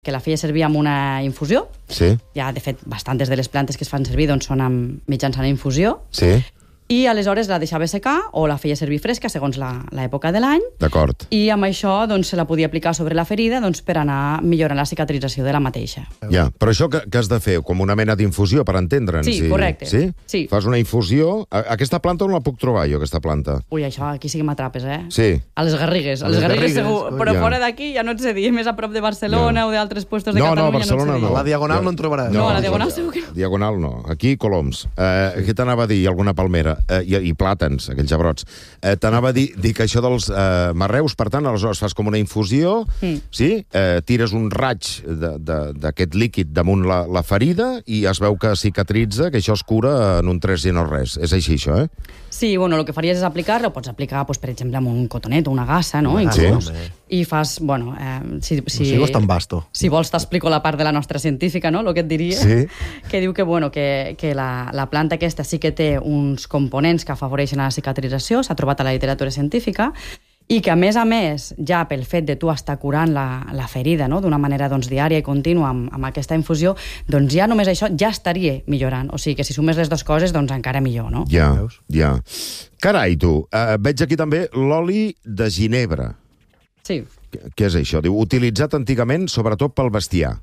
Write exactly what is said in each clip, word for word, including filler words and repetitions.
que la feia servir amb una infusió. Sí. Ja, de fet, bastantes de les plantes que es fan servir doncs, són amb, mitjançant infusió. Sí. I aleshores la deixava secar o la feia servir fresca segons l'època de l'any. D'acord. I amb això doncs, se la podia aplicar sobre la ferida doncs, per anar millorant la cicatrització de la mateixa. Ja, però això que, que has de fer? Com una mena d'infusió, per entendre'ns? Sí, correcte. Sí? Sí. Fas una infusió... A, aquesta planta on la puc trobar jo, aquesta planta? Ui, això aquí sí que m'atrapes, eh? Sí. A les Garrigues. A les, les Garrigues, Garrigues, segur. Però ja. fora d'aquí ja no et sé dir. Més a prop de Barcelona Ja. o d'altres puestos de No, no, Catalunya Barcelona no et sé dir. no. A la Diagonal Ja. no en trobaràs. No, a la Diagonal segur que no. Diagonal no. Aquí, Coloms. Eh, què t'anava a dir? Alguna palmera. Eh, i, I plàtans, aquells gebrots. Eh, t'anava a dir, dir que això dels eh, marreus, per tant, aleshores fas com una infusió, Mm. sí? Eh, tires un raig d'aquest líquid damunt la, la ferida i es veu que cicatritza, que això es cura en un tres i no res. És així, això, eh? Sí, bueno, el que faries és aplicar-lo, pots aplicar, doncs, per exemple, amb un cotonet o una gassa, no? Ah, Inclús. sí. I fas, bueno... Eh, si, si, Si és tan vasto. Si vols t'explico la part de la nostra científica, no?, el que et diria, Sí. que diu que, bueno, que, que la, la planta aquesta sí que té uns components que afavoreixen la cicatrització, s'ha trobat a la literatura científica, i que, a més a més, ja pel fet de tu estar curant la, la ferida, no?, d'una manera doncs, diària i contínua amb, amb aquesta infusió, doncs ja només això ja estaria millorant. O sigui que si sumes les dues coses, doncs encara millor, no? Ja, Veus? ja. Carai, tu, eh, veig aquí també l'oli de ginebre. Sí. Què és això? Diu, utilitzat antigament sobretot pel bestiar.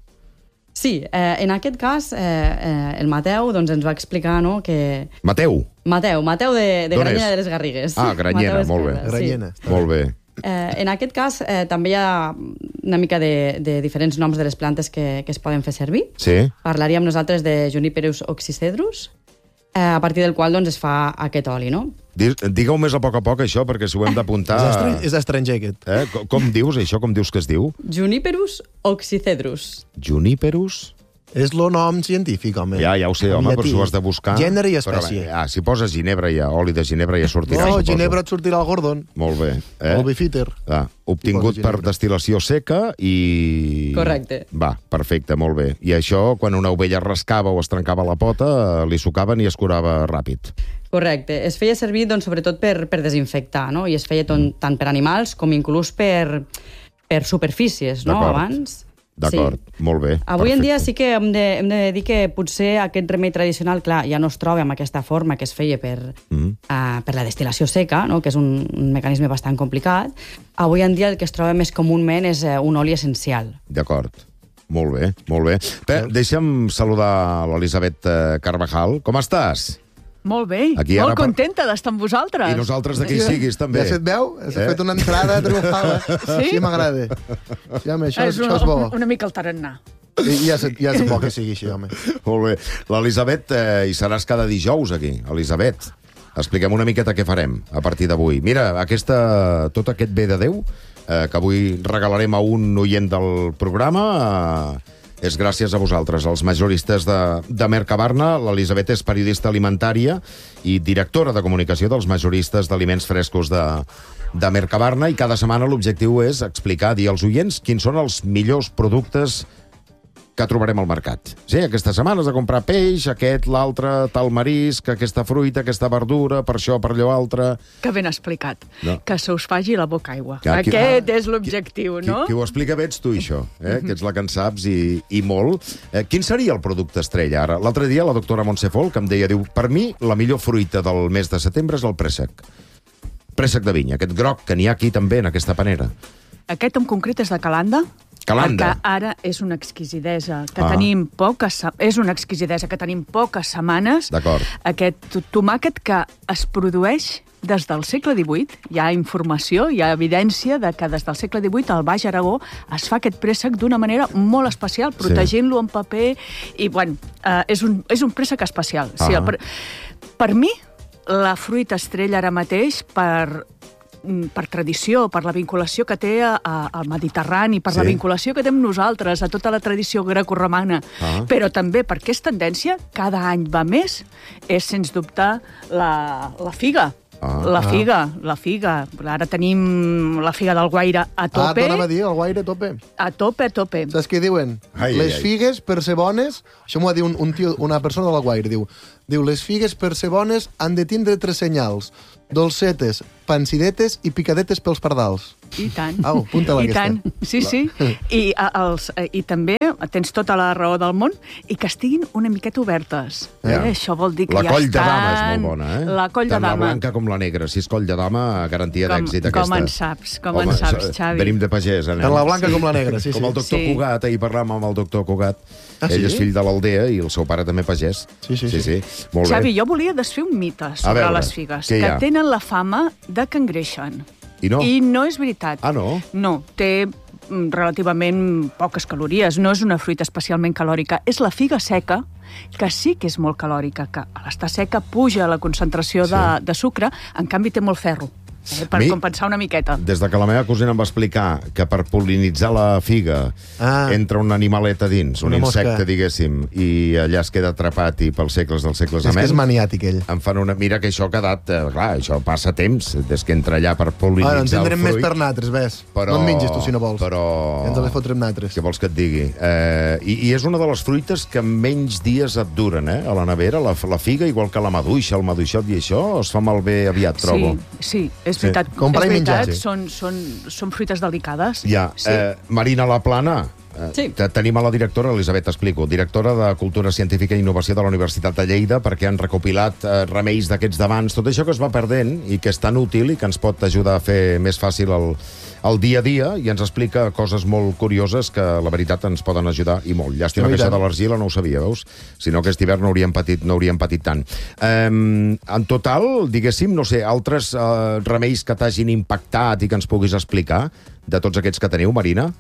Sí, eh, en aquest cas, eh, eh, el Mateu doncs, ens va explicar, no?, que... Mateu. Mateu, Mateu de, de D'on Granyena és? de les Garrigues. Ah, Granyena, Mateu molt bé. Esquerra, Granyena. Sí. Molt bé. Eh, en aquest cas, eh, també hi ha una mica de, de diferents noms de les plantes que, que es poden fer servir. Sí? Parlaríem nosaltres de Juniperus oxycedrus, eh, a partir del qual doncs, es fa aquest oli, no? Digue-ho més a poc a poc, això, perquè si ho hem d'apuntar... És estrany- És estranger, aquest. Eh? Com, com dius, això? Com dius que es diu? Juniperus oxycedrus. Juniperus? És el nom científic, home. Ja, ja ho sé, En home, però llatí. si ho has de buscar... Gènere i Però, espècie. ah, si poses ginebra, ja, oli de ginebra ja sortirà, No, suposo. ginebra et sortirà el Gordon. Molt bé. Eh? El Bifitter. Ah, obtingut Tipus de per ginebra. destil·lació seca i... Correcte. Va, perfecte, molt bé. I això, quan una ovella rascava o es trencava la pota, li sucaven i es curava ràpid. Correcte. Es feia servir, doncs, sobretot per, per desinfectar, no? I es feia ton, tant per animals com inclús per, per superfícies, no?, D'acord. abans. D'acord, Sí. molt bé. Avui en dia perfecte. sí que hem de, hem de dir que potser aquest remei tradicional, clar, ja no es troba amb aquesta forma que es feia per, Mm. uh, per la destil·lació seca, no?, que és un, un mecanisme bastant complicat. Avui en dia el que es troba més comúment és uh, un oli essencial. D'acord. Molt bé, molt bé. Bé, deixa'm saludar l'Elisabet eh, Carvajal. Com estàs? Molt bé, Aquí ara molt per- contenta d'estar amb vosaltres. I nosaltres d'aquí siguis, també. Ja se't veu? Has Eh? fet una entrada triomfal. Sí? Sí, m'agrada. Sí, home, això, és, això és bo. una, una mica el tarannà. I ja, se- ja és bo que sigui així, home. Molt bé. L'Elisabet, eh, hi seràs cada dijous aquí. Elisabet, expliquem una miqueta què farem a partir d'avui. Mira, aquesta, tot aquest bé de Déu, eh, que avui regalarem a un oient del programa, eh, és gràcies a vosaltres, els majoristes de, de Mercabarna. L'Elisabet és periodista alimentària i directora de comunicació dels majoristes d'aliments frescos de, de Mercabarna, i cada setmana l'objectiu és explicar, dir als oients quins són els millors productes que trobarem al mercat. Sí, aquesta setmana has de comprar peix, aquest, l'altre, tal marisc, aquesta fruita, aquesta verdura, per això, per allò altre... Que ben explicat. No. Que se us faci la boca aigua. Ja, qui- Aquest és l'objectiu, Qui, no? qui ho explica bé ets tu, això, eh? que ets la que en saps i, i molt. Eh, quin seria el producte estrella, ara? L'altre dia la doctora Montse Fol, que em deia, diu, per mi la millor fruita del mes de setembre és el préssec. Préssec de vinya, aquest groc que n'hi ha aquí també, en aquesta panera. Aquest en concret és de Calanda. Calanda. Perquè ara és una exquisidesa que Ah. tenim poques... se- És una exquisidesa que tenim poques setmanes. D'acord. Aquest to- tomàquet que es produeix des del segle divuit. Hi ha informació, hi ha evidència de que des del segle divuit al Baix Aragó es fa aquest préssec d'una manera molt especial, protegint-lo en paper. I, bueno, eh, és, un, és un préssec especial. Sí, Ah. per, per mi, la fruita estrella ara mateix, per per tradició, per la vinculació que té a, a, al Mediterrani, per Sí. la vinculació que té amb nosaltres, a tota la tradició grecorromana, Ah. però també perquè és tendència, cada any va més, és, sens dubte, la, la figa. Ah. la figa, la figa. Ara tenim la figa del Guaire a Ah, tope. t'anava a dir, el guaire a tope. A tope, a tope. Saps què diuen? Ai, les ai, ai. figues, per ser bones... Això m'ho va dir un, un tio, una persona de la Guaire. Diu, diu, les figues, per ser bones, han de tindre tres senyals. dolcetes, pansidetes i picadetes pels pardals. I tant. Au, apunta-la I aquesta. tant, sí, sí. I, a- els, I també tens tota la raó del món i que estiguin una miqueta obertes. Ja. Eh? Això vol dir que La ja coll estan... de dama és molt bona, eh? La coll de Tant dama. la blanca com la negra. Si és coll de dama, garantia Com, d'èxit com aquesta. en saps, com Home, en saps, so- Xavi. Venim de pagès, anem. Tant la blanca com la negra, sí, sí. Com el doctor Sí. Cugat, ahir parlàvem amb el doctor Cugat. Ah, Ell sí? és fill de l'Aldea i el seu pare també pagès. Sí, sí, sí. sí. sí. Molt Xavi, bé. jo volia desfer un mite sobre veure, les figues, què hi que ha? tenen la fama de que engreixen. I no? I no és veritat. Ah, no? No, té mm, relativament poques calories, no és una fruita especialment calòrica. És la figa seca, que sí que és molt calòrica, que a l'estar seca puja la concentració Sí. de, de sucre, en canvi té molt ferro, eh, per Mi- compensar una miqueta. Des de que la meva cosina em va explicar que per pol·linitzar la figa Ah. entra un animalet a dins, un Una mosca. insecte, diguéssim, i allà es queda atrapat i pels segles dels segles És que és amens. maniàtic, ell. Em fan una... Mira que això ha quedat... Eh, clar, això passa temps, des que entra allà per pol·linitzar Bueno, ens el tindrem fruit. més per natres, ves. Però- No en mengis tu, si no vols. però- Ja ens les fotrem natres. Què vols que et digui? Eh, i, I és una de les fruites que menys dies et duren, eh? A la nevera, la, la figa, igual que la maduixa, el maduixot i això, es fa malbé aviat, trobo. Sí, sí, és veritat. Comprar és i menjar, veritat, sí. són, són, són fruites delicades. Ja, Sí. eh, Marina Laplana, eh, Sí. te- tenim a la directora, Elisabet, t'explico, directora de Cultura Científica i Innovació de la Universitat de Lleida, perquè han recopilat eh, remeis d'aquests d'abans, tot això que es va perdent i que és tan útil i que ens pot ajudar a fer més fàcil el, el dia a dia, i ens explica coses molt curioses que la veritat ens poden ajudar i molt. Llàstima Sí, que i això tant. de l'argila no ho sabia, veus? Si no, aquest hivern no hauríem patit, no hauríem patit tant. Eh, en total, diguéssim, no sé, altres eh, remeis que t'hagin impactat i que ens puguis explicar de tots aquests que teniu, Marina?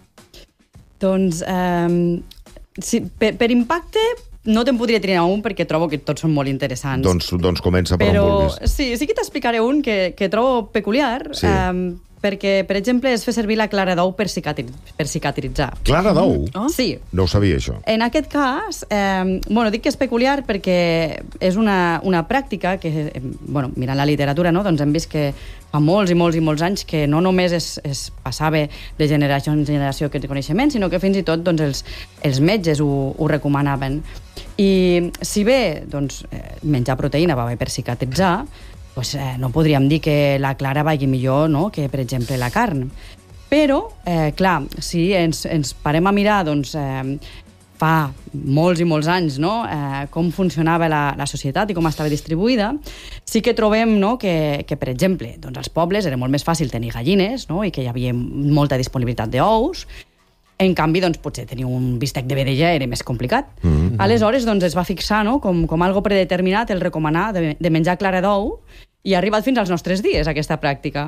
Doncs, eh, sí, per, per impacte no te'n podria triar un perquè trobo que tots són molt interessants. Doncs, doncs comença per Però on vulguis. sí, sí que t'explicaré un que, que trobo peculiar, Sí. eh, perquè, per exemple, es fa servir la clara d'ou per, cicatri per cicatritzar. Clara d'ou? Oh. Sí. No ho sabia, això. En aquest cas, eh, bueno, dic que és peculiar perquè és una, una pràctica que, eh, bueno, mirant la literatura, no, doncs hem vist que fa molts i molts i molts anys que no només es, es passava de generació en generació aquest coneixement, sinó que fins i tot doncs, els, els metges ho, ho recomanaven. I si bé doncs, eh, menjar proteïna va bé per cicatritzar, doncs, eh, no podríem dir que la clara vagi millor, no?, que, per exemple, la carn. Però, eh, clar, si ens, ens parem a mirar, doncs, eh, fa molts i molts anys, no?, eh, com funcionava la, la societat i com estava distribuïda, sí que trobem, no?, que, que per exemple, doncs, als pobles era molt més fàcil tenir gallines, no?, i que hi havia molta disponibilitat d'ous. En canvi, doncs, potser tenir un bistec de vedella era més complicat. Mm-hmm. Aleshores, doncs, es va fixar, no?, com, com algo predeterminat el recomanar de, de menjar clara d'ou, i ha arribat fins als nostres dies, aquesta pràctica.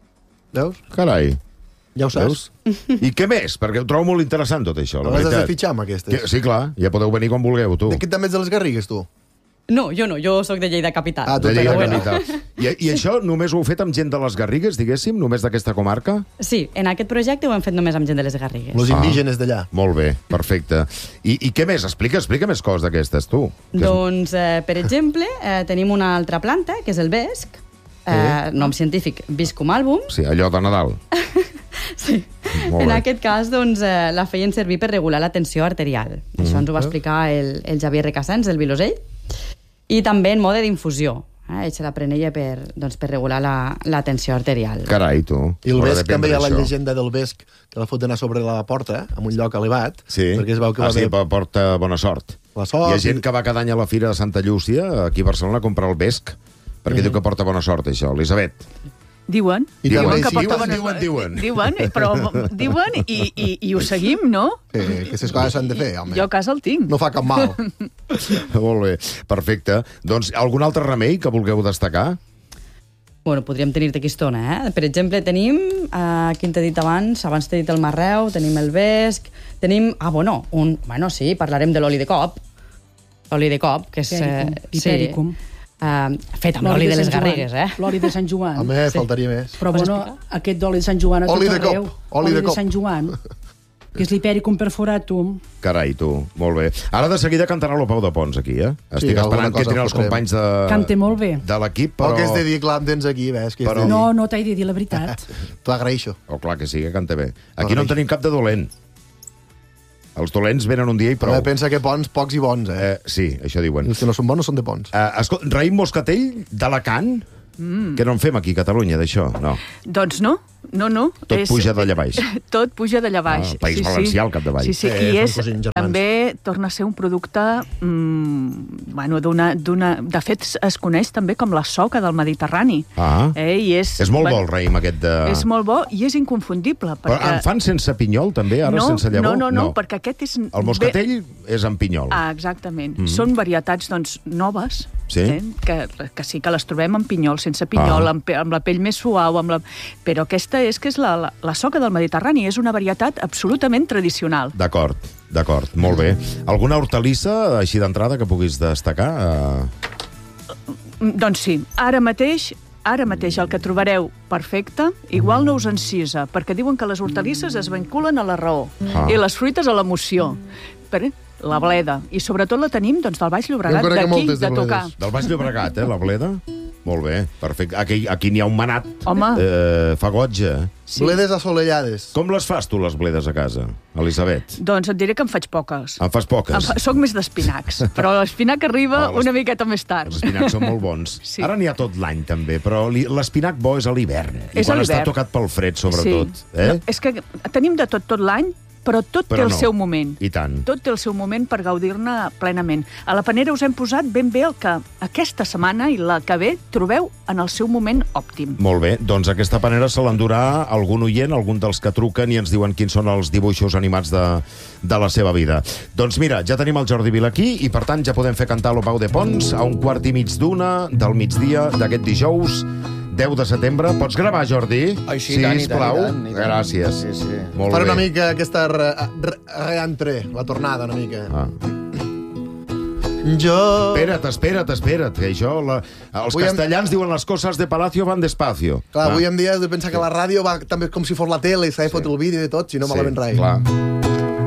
Veus? Carai. Ja ho saps. Veus? I què més? Perquè ho trobo molt interessant, tot això, la Les has de veritat. fitxar amb aquestes. Que, sí, clar, ja podeu venir quan vulgueu, tu. De què també ets de les Garrigues, tu? No, jo no, jo sóc de Lleida Capital. Ah, tu De però Lleida bueno. Capital. I, I això només ho heu fet amb gent de les Garrigues, diguéssim? Només d'aquesta comarca? Sí, en aquest projecte ho hem fet només amb gent de les Garrigues. Els Ah. indígenes d'allà. Molt bé, perfecte. I, i què més? Explica, explica més coses d'aquestes, tu. Que és- Doncs, eh, per exemple, eh, tenim una altra planta, que és el vesc, eh, nom científic Viscum album. Sí, allò de Nadal. Sí. Molt En bé. aquest cas, doncs, eh, la feien servir per regular la tensió arterial. Mm-hmm. Això ens ho va explicar el, el Javier Recassens, del Vilosell. I també en mode d'infusió. Eh? Ell se la prenella per, doncs, per regular la, la tensió arterial. Carai, tu. I el Haurà vesc de també hi ha la prendre això. llegenda del vesc que la fot anar sobre la porta, en un lloc elevat, Sí. perquè es veu que va ah, sí, haver porta bona sort. la sort. Hi ha gent que va cada any a la Fira de Santa Llúcia, aquí a Barcelona, a comprar el vesc, perquè Mm. diu que porta bona sort, això. Elisabet. Diuen. I Diuen, també que sí, porta diuen, bones- diuen, diuen. Diuen, però diuen i, i, i ho seguim, no? que, que aquestes coses s'han de fer, home. Jo a casa el tinc. No fa cap mal. Molt bé, perfecte. Doncs algun altre remei que vulgueu destacar? Bueno, podríem tenir-te aquí estona, eh? Per exemple, tenim, eh, quin t'he dit abans, abans t'he dit el marreu, tenim el vesc, tenim, ah, bueno, un, bueno, sí, parlarem de l'oli de cop, l'oli de cop, que és... Hipericum, sí, hipericum. eh, fet amb l'oli de les Sant Joan. Garrigues, eh? L'oli de Sant Joan. Home, Sí. faltaria més. Però Pots bueno, explicar? aquest d'oli de Sant Joan a tot Oli de arreu. cop, oli de cop. Sant Joan, que és l'hipericum perforatum. Carai, tu, molt bé. Ara de seguida cantarà el Pau de Pons aquí, eh? Estic alguna esperant que cosa entrin els fotrem. companys de, Canta molt bé. de l'equip, Però... però... Oh, que és de dir, clar, em tens aquí, ves, que és Però- de dir. No, no t'he de dir la veritat. T'ho agraeixo. Oh, clar que sí, que canta bé. Aquí no en tenim cap de dolent. Els dolents venen un dia i prou. Home, pensa que bons, pocs i bons, eh? Eh, sí, això diuen. Els que no són bons no són de bons. Eh, escolta, Raïm Moscatell, d'Alacant, Mm. Què no en fem aquí a Catalunya, d'això? No. Doncs no, no, no. Tot és... puja d'allà baix. Tot puja d'allà baix. Ah, el País sí, Valencià, sí. al capdavall. Sí, sí, Eh, i és, són cosins germans. també torna a ser un producte... Mm, bueno, d'una, d'una... De fet, es coneix també com la soca del Mediterrani. Ah. Eh, i és, És molt bo bueno, el raïm aquest de... És molt bo i és inconfundible. Però Perquè... en fan sense pinyol, també, ara, no, sense llavor? No, no, no, perquè aquest és... El moscatell bé... és en pinyol. Ah, exactament. Mm -hmm. Són varietats, doncs, noves, sí? eh? que, que sí que les trobem en pinyol, sense pinyol, Ah. amb, amb la pell més suau, amb la... però aquesta és que és la, la, la soca del Mediterrani, és una varietat absolutament tradicional. D'acord, d'acord, molt bé. Alguna hortalissa, així d'entrada, que puguis destacar? Uh... Doncs sí, ara mateix... Ara mateix el que trobareu perfecte, igual no us encisa, perquè diuen que les hortalisses es vinculen a la raó Ah. i les fruites a l'emoció. Però la bleda, i sobretot la tenim doncs, del Baix Llobregat, Jo en conec d'aquí, moltes de de tocar. bledes. Del Baix Llobregat, eh, la bleda? Molt bé, perfecte. Aquí, aquí n'hi ha un manat. Home. Eh, fa goig, Sí. Bledes assolellades. Com les fas tu, les bledes, a casa, Elisabet? Doncs et diré que en faig poques. En fas poques? Em fa... Soc més d'espinacs, però l'espinac arriba Ah, les- una miqueta més tard. Els espinacs són molt bons. Sí. Ara n'hi ha tot l'any, també, però li- l'espinac bo és a l'hivern. I És a quan està l'hivern. tocat pel fred, sobretot. Sí. Eh? No, és que tenim de tot tot l'any, però tot Però té el no. seu moment. I tant. Tot té el seu moment per gaudir-ne plenament. A la panera us hem posat ben bé el que aquesta setmana i la que ve trobeu en el seu moment òptim. Molt bé, doncs aquesta panera se l'endurà algun oient, algun dels que truquen i ens diuen quins són els dibuixos animats de, de la seva vida. Doncs mira, ja tenim el Jordi Vila aquí i per tant ja podem fer cantar l'Opau de Pons a un quart i mig d'una del migdia d'aquest dijous deu de setembre. Pots gravar, Jordi? Ai, sí, i tant, i tant, sisplau. i tant, i tant. Gràcies. Sí, sí. Molt Faré bé. una mica aquesta re, re, reentré, la tornada una mica. Ah. Jo... Espera't, espera't, espera't, que això... La... Els Avui hem- castellans diuen les coses de Palacio van despacio. Clar, Va. avui en dia he de pensar que la ràdio va també com si fos la tele i s'ha de fotre el vídeo i tot, si no Sí, malament rai. clar.